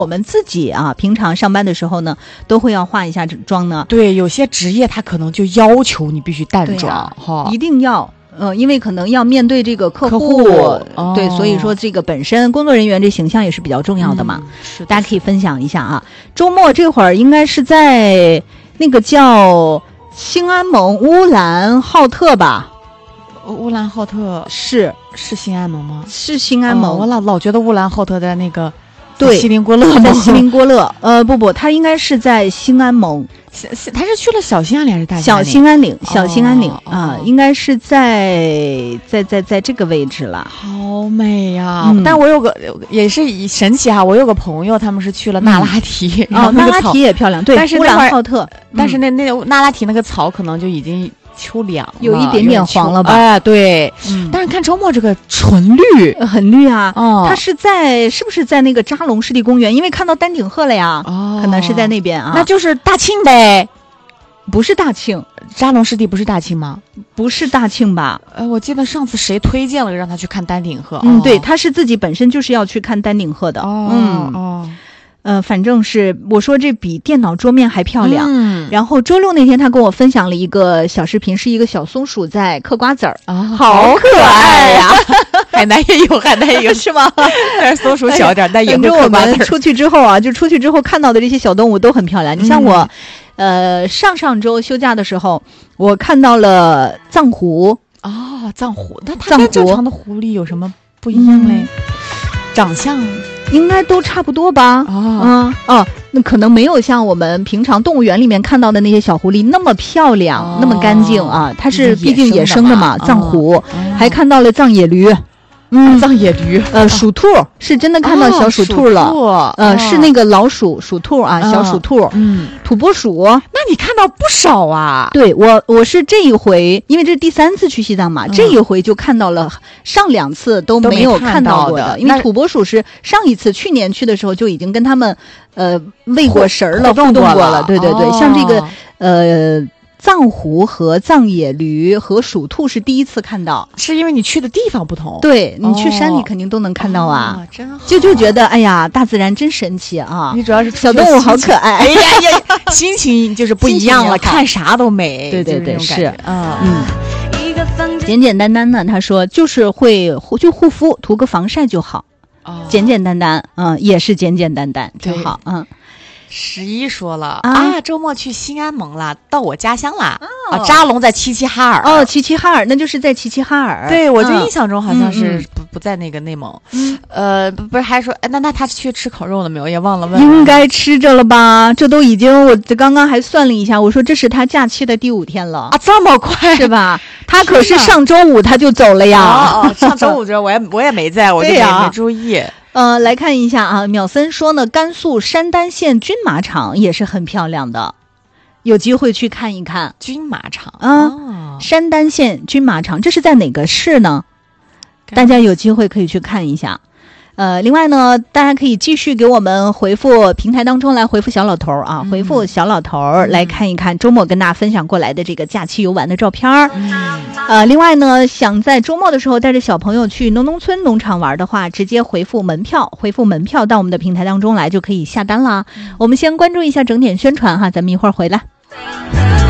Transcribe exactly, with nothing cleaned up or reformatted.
我们自己啊，平常上班的时候呢，都会要化一下妆呢。 对，有些职业他可能就要求你必须淡妆，哈、啊， 一定要。呃，因为可能要面对这个客户， 客户哦、 对，所以说这个本身工作人员这形象也是比较重要的嘛。 嗯、是大家可以分享一下啊。周末这会儿应该是在那个叫兴安盟乌兰浩特吧？ 乌兰浩特是是兴安盟吗？ 是兴安盟。 哦、我老老觉得乌兰浩特在那个对锡林郭勒， 在锡林郭勒。呃，不不，他应该是在兴安盟。 他是去了小兴安岭还是大小兴安岭？小兴安岭、 哦、 啊，应该是在在在在这个位置了。 好美呀、 嗯！ 但我有个也是神奇哈，我有个朋友他们是去了那拉提， 嗯、哦，那拉提也漂亮，对， 但是乌兰浩特， 但是那那那拉提那个草可能就已经秋凉了， 有一点点黄了吧？ 哎，对。嗯、但是看周末这个纯绿， 呃、很绿啊。 哦， 它是在是不是在那个扎龙湿地公园？因为看到丹顶鹤了呀。 哦， 可能是在那边啊。 那就是大庆呗。 不是大庆， 扎龙湿地不是大庆吗？ 不是大庆吧？ 呃，我记得上次谁推荐了让他去看丹顶鹤？ 嗯， 哦、 对，他是自己本身就是要去看丹顶鹤的。 哦， 嗯哦， 呃，反正是我说这比电脑桌面还漂亮。 嗯， 然后周六那天他跟我分享了一个小视频，是一个小松鼠在嗑瓜子儿啊， 好可爱呀！ 海南也有，海南也有是吗？ 但是松鼠小点，但也会嗑瓜子儿。我们出去之后啊，就出去之后看到的这些小动物都很漂亮。你像我。嗯呃，上上周休假的时候，我看到了藏狐哦，藏狐，那它跟正常的狐狸有什么不一样嘞？嗯、长相应该都差不多吧？ 哦， 嗯哦，那可能没有像我们平常动物园里面看到的那些小狐狸那么漂亮， 哦、 那么干净啊。它是毕竟野生的嘛，藏狐、 哦， 还看到了藏野驴。 嗯，藏野驴， 呃，鼠兔是真的看到小鼠兔了， 哦、 呃，哦、是那个老鼠鼠兔啊，哦、小鼠兔， 嗯， 土拨鼠， 那你看到不少啊。 对我，我是这一回，因为这是第三次去西藏嘛，嗯、这一回就看到了，上两次都没有看到过的，因为土拨鼠是上一次去年去的时候就已经跟他们呃喂过食儿了，互动过了，对对对，哦、像这个呃。藏狐和藏野驴和鼠兔是第一次看到， 是因为你去的地方不同。 对，你去山里肯定都能看到啊， 哦、真好。 就就觉得哎呀，大自然真神奇啊！ 你主要是小动物好可爱， 哎呀呀，心情就是不一样了，看啥都美。 对对对， 是，嗯嗯。简简单单的，他说就是会就护肤，涂个防晒就好， 哦、 简简单单，嗯，也是简简单单就好，嗯。 十一说了啊, 啊，周末去兴安盟了，到我家乡啦。哦、啊，扎龙在齐齐哈尔。 哦，齐齐哈尔，那就是在齐齐哈尔。 对，我就印象中好像是不、嗯、不在那个内蒙。 嗯， 呃，不不是还说，那那他去吃烤肉了没有？也忘了问了。 应该吃着了吧？这都已经，我刚刚还算了一下，我说这是他假期的第五天了啊，这么快是吧？他可是上周五他就走了呀。 哦哦，上周五这我也我也没在，我就没没注意。 呃，来看一下啊，淼森说呢，甘肃山丹县军马场也是很漂亮的，有机会去看一看。 军马场啊、哦，山丹县军马场，这是在哪个市呢？大家有机会可以去看一下。呃，另外呢，大家可以继续给我们回复平台当中来回复小老头啊，嗯、回复小老头、嗯、来看一看周末跟大家分享过来的这个假期游玩的照片儿。 嗯、 呃，另外呢，想在周末的时候带着小朋友去农农村农场玩的话，直接回复门票，回复门票到我们的平台当中来就可以下单啦。嗯、我们先关注一下整点宣传哈，咱们一会儿回来。